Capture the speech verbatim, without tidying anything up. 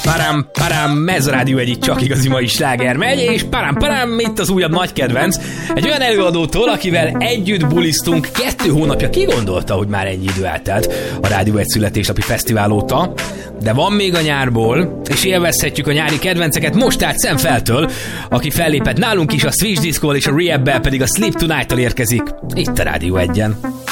Param, param, ez a Rádió egyik csak igazi mai sláger megy, és param, param, itt az újabb nagy kedvenc. Egy olyan előadótól, akivel együtt bulisztunk kettő hónapja, ki gondolta, hogy már ennyi idő eltelt a Rádió egy születésnapi fesztivál óta. De van még a nyárból, és élvezhetjük a nyári kedvenceket most át Szemfeltől, aki fellépett nálunk is a Switch Disco-val és a Rehab-bel pedig a Sleep Tonight-tal érkezik itt a Rádió egyen.